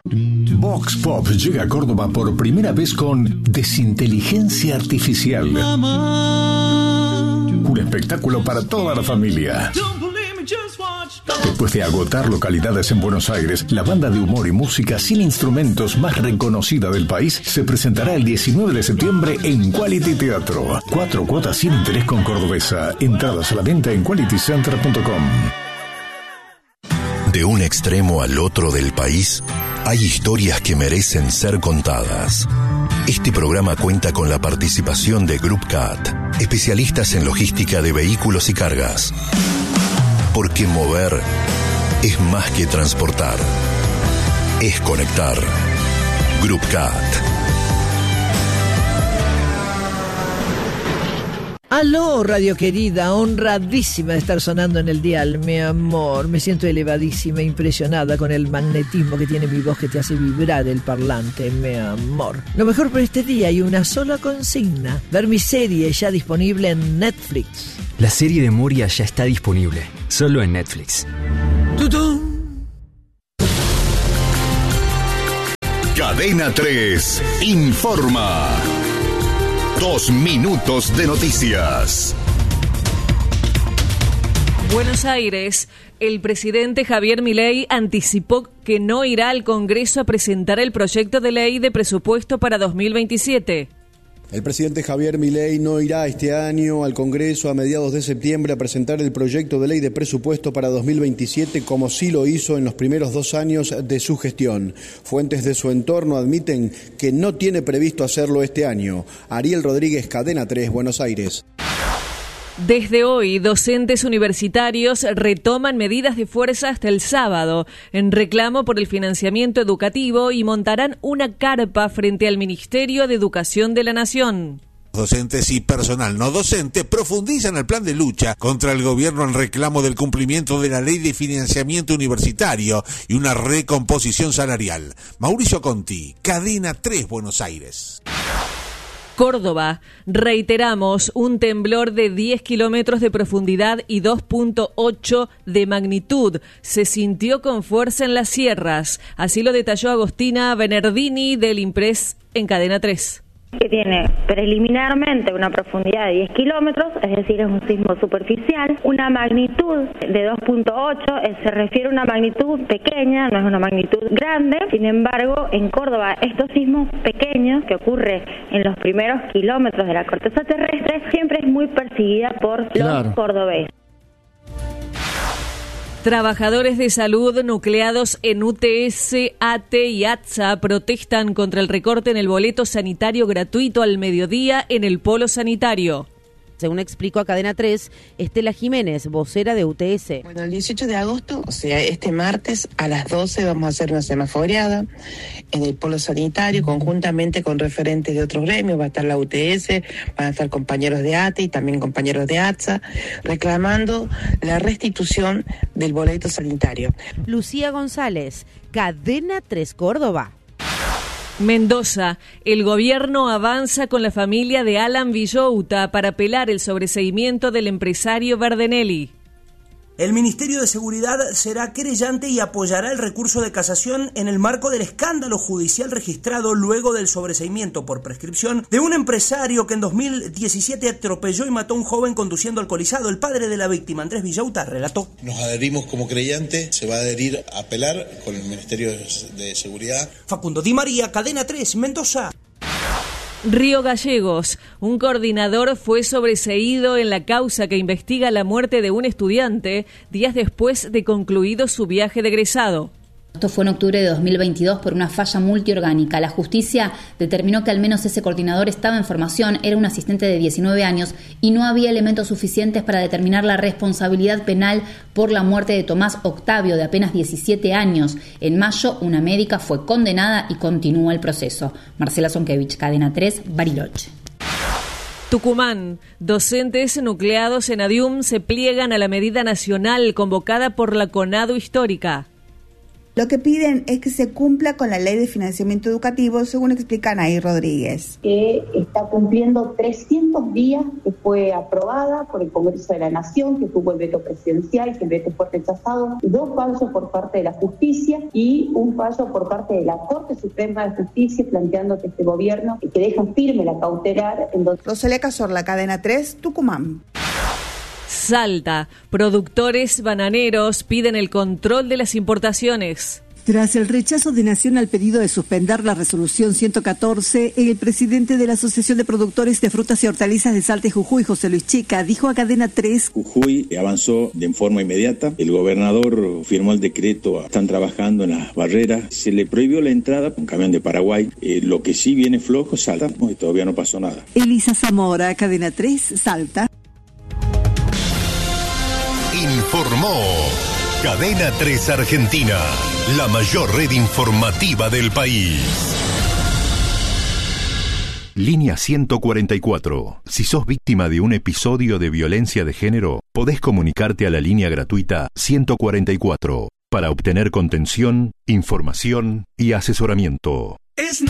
Vox Pop llega a Córdoba por primera vez con Desinteligencia Artificial. Un espectáculo para toda la familia. Después de agotar localidades en Buenos Aires, la banda de humor y música sin instrumentos más reconocida del país se presentará el 19 de septiembre en Quality Teatro. 4 cuotas sin interés con Cordobesa. Entradas a la venta en qualitycenter.com. De un extremo al otro del país, hay historias que merecen ser contadas. Este programa cuenta con la participación de Group CAT, especialistas en logística de vehículos y cargas. Porque mover es más que transportar, es conectar. Group CAT. Aló, radio querida, honradísima de estar sonando en el dial, mi amor. Me siento elevadísima, impresionada con el magnetismo que tiene mi voz que te hace vibrar el parlante, mi amor. Lo mejor por este día hay una sola consigna: ver mi serie ya disponible en Netflix. La serie de Moria ya está disponible, solo en Netflix. ¡Tutún! Cadena 3 informa. 2 minutos de noticias. Buenos Aires. El presidente Javier Milei anticipó que no irá al Congreso a presentar el proyecto de ley de presupuesto para 2027. El presidente Javier Milei no irá este año al Congreso a mediados de septiembre a presentar el proyecto de ley de presupuesto para 2027 como sí lo hizo en los primeros 2 años de su gestión. Fuentes de su entorno admiten que no tiene previsto hacerlo este año. Ariel Rodríguez, Cadena 3, Buenos Aires. Desde hoy, docentes universitarios retoman medidas de fuerza hasta el sábado en reclamo por el financiamiento educativo y montarán una carpa frente al Ministerio de Educación de la Nación. Docentes y personal no docente profundizan el plan de lucha contra el gobierno en reclamo del cumplimiento de la ley de financiamiento universitario y una recomposición salarial. Mauricio Conti, Cadena 3, Buenos Aires. Córdoba, reiteramos, un temblor de 10 kilómetros de profundidad y 2.8 de magnitud se sintió con fuerza en las sierras. Así lo detalló Agostina Bernardini del Impress en Cadena 3. Que tiene preliminarmente una profundidad de 10 kilómetros, es decir, es un sismo superficial, una magnitud de 2.8, se refiere a una magnitud pequeña, no es una magnitud grande. Sin embargo, en Córdoba, estos sismos pequeños que ocurren en los primeros kilómetros de la corteza terrestre siempre es muy percibida por los cordobeses. Trabajadores de salud nucleados en UTS, ATE y ATSA protestan contra el recorte en el boleto sanitario gratuito al mediodía en el polo sanitario. Según explicó a Cadena 3, Estela Jiménez, vocera de UTS. Bueno, el 18 de agosto, o sea, este martes a las 12 vamos a hacer una semaforeada en el polo sanitario, conjuntamente con referentes de otros gremios. Va a estar la UTS, van a estar compañeros de ATE y también compañeros de ATSA, reclamando la restitución del boleto sanitario. Lucía González, Cadena 3 Córdoba. Mendoza, el gobierno avanza con la familia de Alan Villouta para apelar el sobreseimiento del empresario Verdenelli. El Ministerio de Seguridad será querellante y apoyará el recurso de casación en el marco del escándalo judicial registrado luego del sobreseimiento por prescripción de un empresario que en 2017 atropelló y mató a un joven conduciendo alcoholizado. El padre de la víctima, Andrés Villouta, relató. Nos adherimos como creyente, se va a adherir a apelar con el Ministerio de Seguridad. Facundo Di María, Cadena 3, Mendoza. Río Gallegos, un coordinador fue sobreseído en la causa que investiga la muerte de un estudiante días después de concluido su viaje de egresado. Esto fue en octubre de 2022 por una falla multiorgánica. La justicia determinó que al menos ese coordinador estaba en formación, era un asistente de 19 años y no había elementos suficientes para determinar la responsabilidad penal por la muerte de Tomás Octavio, de apenas 17 años. En mayo, una médica fue condenada y continúa el proceso. Marcela Zonkevich, Cadena 3, Bariloche. Tucumán, docentes nucleados en ADIUM se pliegan a la medida nacional convocada por la CONADU histórica. Lo que piden es que se cumpla con la Ley de Financiamiento Educativo, según explica Anaí Rodríguez. Que está cumpliendo 300 días que fue aprobada por el Congreso de la Nación, que tuvo el veto presidencial, que el veto fue rechazado, 2 fallos por parte de la justicia y un fallo por parte de la Corte Suprema de Justicia planteando que este gobierno, que deja firme la cautelar. Rosalía Cazorla, Cadena 3, Tucumán. Salta. Productores bananeros piden el control de las importaciones. Tras el rechazo de Nación al pedido de suspender la resolución 114, el presidente de la Asociación de Productores de Frutas y Hortalizas de Salta y Jujuy, José Luis Chica, dijo a Cadena 3: Jujuy avanzó de forma inmediata, el gobernador firmó el decreto, están trabajando en las barreras, se le prohibió la entrada con camión de Paraguay, lo que sí viene flojo, Salta, y todavía no pasó nada. Elisa Zamora, Cadena 3, Salta. Informó Cadena 3 Argentina, la mayor red informativa del país. Línea 144. Si sos víctima de un episodio de violencia de género, podés comunicarte a la línea gratuita 144 para obtener contención, información y asesoramiento.